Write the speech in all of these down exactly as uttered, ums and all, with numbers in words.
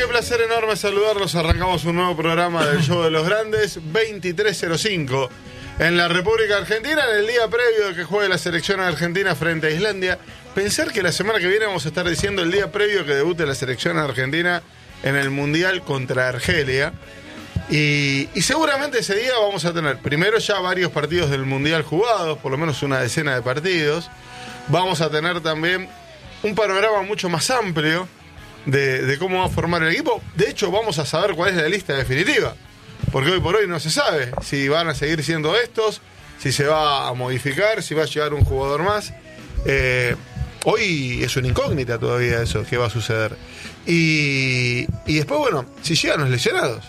qué placer enorme saludarlos. Arrancamos un nuevo programa del Show de los Grandes, veintitrés cero cinco, en la República Argentina, en el día previo de que juegue la selección argentina frente a Islandia. Pensar que la semana que viene vamos a estar diciendo el día previo que debute la selección argentina en el Mundial contra Argelia. Y, y seguramente ese día vamos a tener primero ya varios partidos del Mundial jugados, por lo menos una decena de partidos. Vamos a tener también un panorama mucho más amplio De, de cómo va a formar el equipo. De hecho, vamos a saber cuál es la lista definitiva, porque hoy por hoy no se sabe si van a seguir siendo estos, si se va a modificar, si va a llegar un jugador más. Eh, hoy es una incógnita todavía eso, qué va a suceder. Y, y después, bueno, si llegan los lesionados,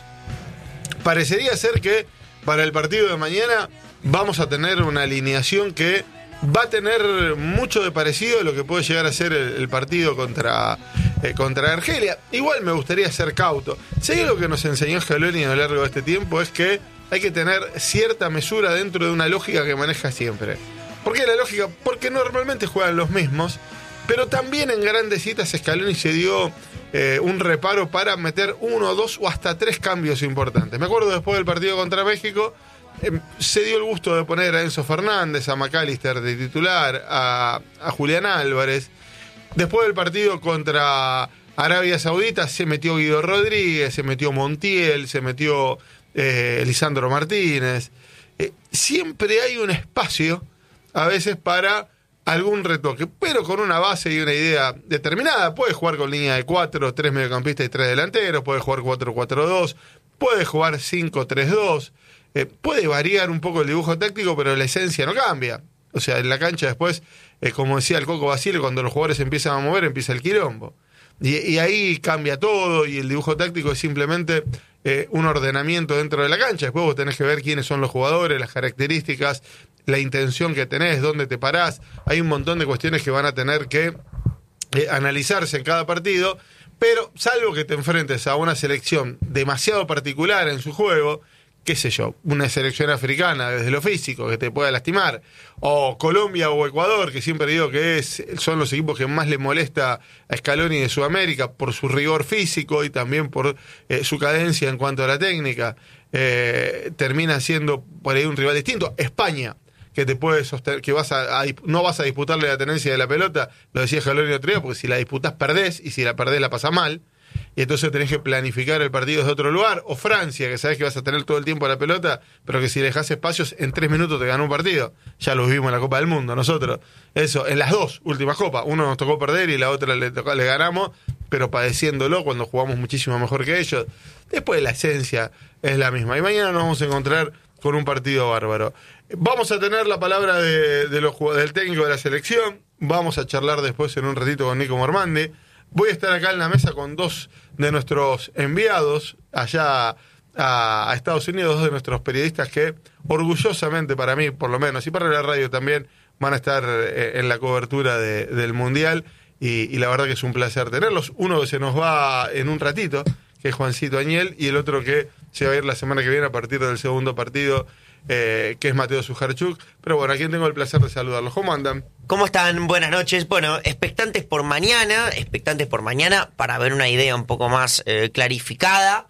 parecería ser que para el partido de mañana vamos a tener una alineación que va a tener mucho de parecido a lo que puede llegar a ser el, el partido contra, eh, contra Argelia. Igual me gustaría ser cauto. Si hay algo que nos enseñó Scaloni a lo largo de este tiempo es que hay que tener cierta mesura dentro de una lógica que maneja siempre. ¿Por qué la lógica? Porque normalmente juegan los mismos, pero también en grandes citas Scaloni se dio eh, un reparo para meter uno, dos o hasta tres cambios importantes. Me acuerdo después del partido contra México, Eh, se dio el gusto de poner a Enzo Fernández, a McAllister de titular, a, a Julián Álvarez. Después del partido contra Arabia Saudita se metió Guido Rodríguez, se metió Montiel, se metió eh, Lisandro Martínez. Eh, siempre hay un espacio a veces para algún retoque, pero con una base y una idea determinada. Puede jugar con línea de cuatro, tres mediocampistas y tres delanteros, puede jugar cuatro cuatro dos, puede jugar cinco tres dos. Eh, puede variar un poco el dibujo táctico, pero la esencia no cambia. O sea, en la cancha después, eh, como decía el Coco Basile, cuando los jugadores empiezan a mover, empieza el quilombo. Y, y ahí cambia todo, y el dibujo táctico es simplemente eh, un ordenamiento dentro de la cancha. Después vos tenés que ver quiénes son los jugadores, las características, la intención que tenés, dónde te parás. Hay un montón de cuestiones que van a tener que eh, analizarse en cada partido, pero salvo que te enfrentes a una selección demasiado particular en su juego, qué sé yo, una selección africana desde lo físico que te pueda lastimar, o Colombia o Ecuador, que siempre digo que es, son los equipos que más le molesta a Scaloni de Sudamérica por su rigor físico y también por eh, su cadencia en cuanto a la técnica, eh, termina siendo por ahí un rival distinto. España, que te puede sostener, que vas a, a, no vas a disputarle la tenencia de la pelota, lo decía Scaloni el otro día, porque si la disputás perdés, y si la perdés la pasás mal, y entonces tenés que planificar el partido desde otro lugar. O Francia, que sabés que vas a tener todo el tiempo la pelota, pero que si le dejás espacios, en tres minutos te ganó un partido. Ya lo vimos en la Copa del Mundo nosotros. Eso, en las dos últimas copas. Uno nos tocó perder y la otra le, tocó, le ganamos, pero padeciéndolo cuando jugamos muchísimo mejor que ellos. Después la esencia es la misma. Y mañana nos vamos a encontrar con un partido bárbaro. Vamos a tener la palabra de, de los, del técnico de la selección. Vamos a charlar después en un ratito con Nico Mormandi. Voy a estar acá en la mesa con dos de nuestros enviados allá a, a Estados Unidos, dos de nuestros periodistas que orgullosamente para mí, por lo menos, y para la radio también, van a estar eh, en la cobertura de, del Mundial y, y la verdad que es un placer tenerlos. Uno que se nos va en un ratito, que es Juancito Añel, y el otro que se va a ir la semana que viene a partir del segundo partido, Eh, que es Mateo Sujarchuk. Pero bueno, aquí tengo el placer de saludarlos. ¿Cómo andan? ¿Cómo están? Buenas noches. Bueno, expectantes por mañana, expectantes por mañana para ver una idea un poco más eh, clarificada.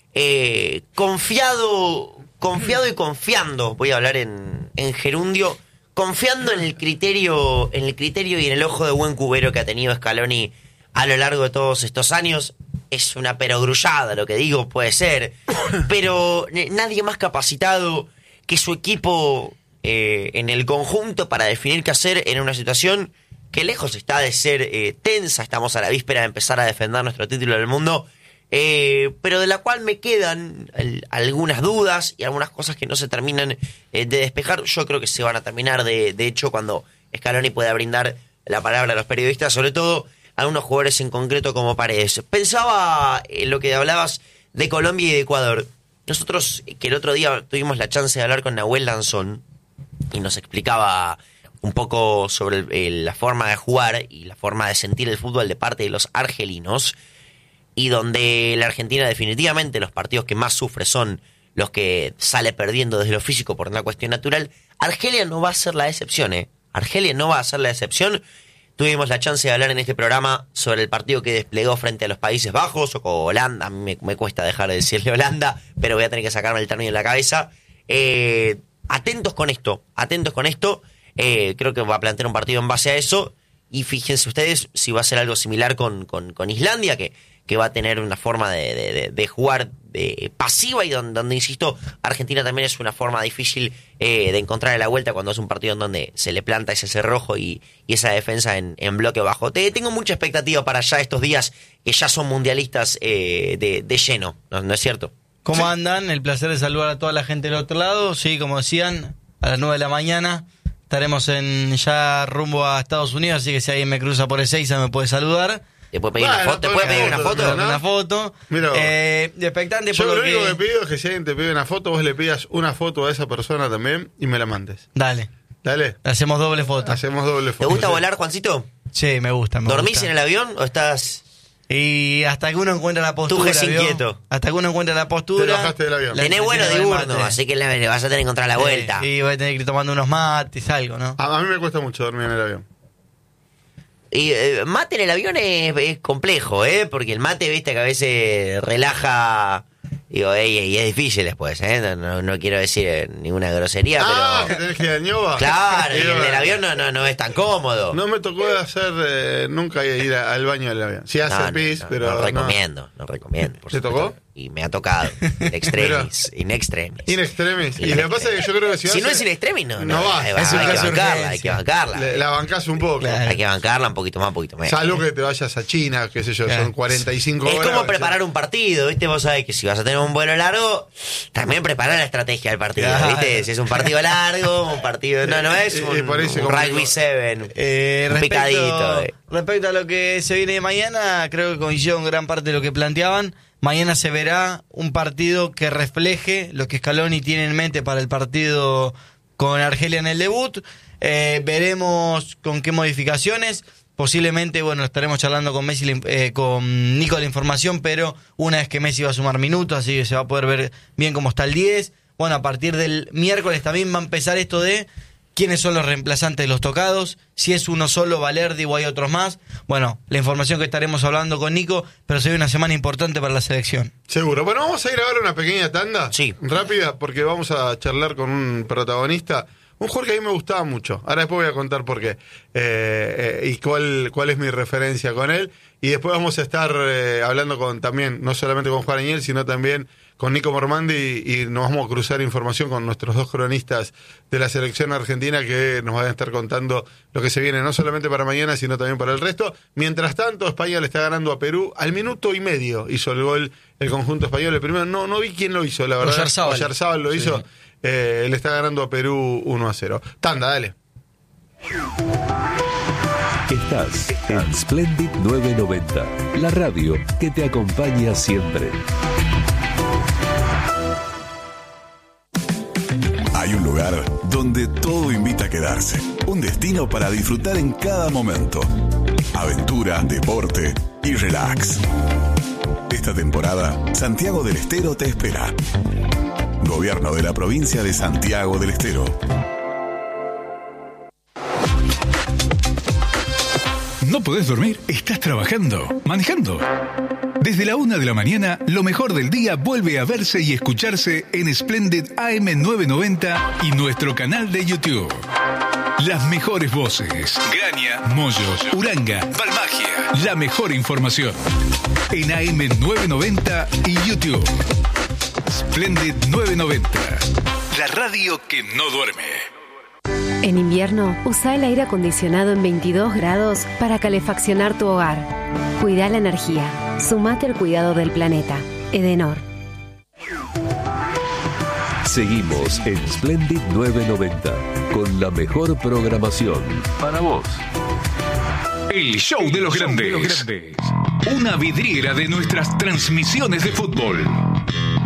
Eh, confiado, confiado y confiando, voy a hablar en, en gerundio, confiando en el criterio, en el criterio y en el ojo de buen cubero que ha tenido Scaloni a lo largo de todos estos años. Es una perogrullada lo que digo, puede ser, pero nadie más capacitado que su equipo eh, en el conjunto para definir qué hacer en una situación que lejos está de ser eh, tensa. Estamos a la víspera de empezar a defender nuestro título del mundo, eh, pero de la cual me quedan el, algunas dudas y algunas cosas que no se terminan eh, de despejar. Yo creo que se van a terminar, de, de hecho, cuando Scaloni pueda brindar la palabra a los periodistas, sobre todo a unos jugadores en concreto como Paredes. Pensaba en lo que hablabas de Colombia y de Ecuador. Nosotros, que el otro día tuvimos la chance de hablar con Nahuel Lanzón y nos explicaba un poco sobre el, el, la forma de jugar y la forma de sentir el fútbol de parte de los argelinos, y donde la Argentina definitivamente los partidos que más sufre son los que sale perdiendo desde lo físico por una cuestión natural. Argelia no va a ser la excepción, ¿eh? Argelia no va a ser la excepción. tuvimos la chance de hablar en este programa sobre el partido que desplegó frente a los Países Bajos o Holanda. A mí me, me cuesta dejar de decirle Holanda, pero voy a tener que sacarme el término de la cabeza. Eh, atentos con esto, atentos con esto. Eh, creo que va a plantear un partido en base a eso. Y fíjense ustedes si va a ser algo similar con, con, con Islandia, que, que va a tener una forma de, de, de jugar de pasiva y donde, donde, insisto, Argentina también es una forma difícil eh, de encontrar la vuelta cuando es un partido en donde se le planta ese cerrojo y, y esa defensa en, en bloque bajo. Te, tengo mucha expectativa para ya estos días que ya son mundialistas eh, de, de lleno, ¿no, no es cierto? ¿Cómo Sí. andan? El placer de saludar a toda la gente del otro lado. Sí, como decían, a las nueve de la mañana estaremos en ya rumbo a Estados Unidos, así que si alguien me cruza por Ezeiza me puede saludar. ¿Te puede pedir Bueno, una foto? ¿Te puede pedir una foto, foto? ¿no? Una foto. Mira, Eh, de expectante Yo por lo lo único que... que... pido es que si alguien te pide una foto, vos le pidas una foto a esa persona también y me la mandes. Dale, Dale, hacemos doble foto. hacemos doble foto. ¿Te gusta sí. volar, Juancito? Sí, me gusta, me ¿Dormís gusta. en el avión o estás...? Y hasta que uno encuentra la postura, Tú, ¿vio? inquieto. Hasta que uno encuentra la postura... Te bajaste del avión. la Tenés bueno intención del diurno, mate. así que le, le vas a tener que encontrar la vuelta. Sí, y voy a tener que ir tomando unos mates, algo, ¿no? A, a mí me cuesta mucho dormir en el avión. Y eh, mate en el avión es, es complejo, ¿eh? Porque el mate, viste, que a veces relaja... Digo, ey, ey, es difícil después, ¿eh? No, no, no quiero decir eh, ninguna grosería, Ah, que pero... tenés que ir a Ñoba. Claro, y Y el bueno, del avión no, no, no es tan cómodo. No me tocó hacer eh, nunca ir a- al baño del avión. Sí hace No, no, pis, no, pero no no. recomiendo, no recomiendo. por ¿Te supuesto. tocó? Y me ha tocado. In extremis, in extremis. In extremis. Y In lo que pasa es que yo creo que si, Si vas no a- es in extremis, no, no va. Hay, Es un hay que caso de bancarla, hay urgencia. que bancarla. le- la bancás un poco. Claro. Hay que bancarla un poquito más, un poquito menos. Salvo que te vayas a China, qué sé yo, Claro. son cuarenta y cinco Es horas. como preparar un partido, ¿viste? Vos sabés que si vas a tener un vuelo largo, también preparar la estrategia del partido, Claro. ¿viste? Si es un partido largo, un partido... No, no es Eh, un, eh, parece un como- rugby seven, Eh, un respecto, picadito. eh. respecto a lo que se viene de mañana, creo que coincido en gran parte de lo que planteaban. Mañana se verá un partido que refleje lo que Scaloni tiene en mente para el partido con Argelia en el debut. Eh, veremos con qué modificaciones. Posiblemente, bueno, estaremos charlando con Messi, eh, con Nico la información, pero una vez que Messi va a sumar minutos, así que se va a poder ver bien cómo está el diez. Bueno, a partir del miércoles también va a empezar esto de quiénes son los reemplazantes de los tocados, si es uno solo, Valerdi, o hay otros más. Bueno, la información que estaremos hablando con Nico, pero se ve una semana importante para la selección. Seguro. Bueno, vamos a ir ahora a una pequeña tanda. Sí. Rápida, porque vamos a charlar con un protagonista. Un jugador que a mí me gustaba mucho. Ahora después voy a contar por qué. Eh, eh, y cuál, cuál es mi referencia con él. Y después vamos a estar eh, hablando con también, no solamente con Juan Añel, sino también con Nico Mormandi. Y, y nos vamos a cruzar información con nuestros dos cronistas de la selección argentina que nos van a estar contando lo que se viene, no solamente para mañana, sino también para el resto. Mientras tanto, España le está ganando a Perú. Al minuto y medio hizo el gol el conjunto español. El primero, no, no vi quién lo hizo, la verdad. Oyarzábal. Oyarzábal lo hizo. Sí. Eh, le está ganando a Perú uno a cero. Tanda, dale. Estás en Splendid nueve noventa, la radio que te acompaña siempre. Hay un lugar donde todo invita a quedarse. Un destino para disfrutar en cada momento. Aventura, deporte y relax. Esta temporada, Santiago del Estero te espera. Gobierno de la provincia de Santiago del Estero. ¿No podés dormir? ¿Estás trabajando? ¿Manejando? Desde la una de la mañana, lo mejor del día vuelve a verse y escucharse en Splendid A M novecientos noventa y nuestro canal de YouTube. Las mejores voces. Graña, Moyos, Uranga, Balmagia. La mejor información. En A M novecientos noventa y YouTube. Splendid novecientos noventa. La radio que no duerme. En invierno, usa el aire acondicionado en veintidós grados para calefaccionar tu hogar. Cuida la energía. Sumate al cuidado del planeta. Edenor. Seguimos en Splendid novecientos noventa con la mejor programación para vos. El show de los grandes. Una vidriera de nuestras transmisiones de fútbol.